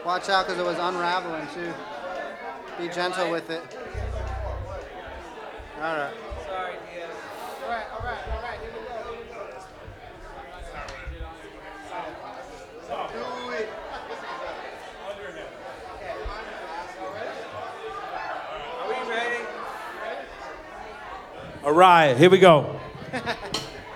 Watch out because it was unraveling too. Be gentle with it. All right. Sorry, Diaz. All right. Here we go. Do it. Are we ready? All right, here we go.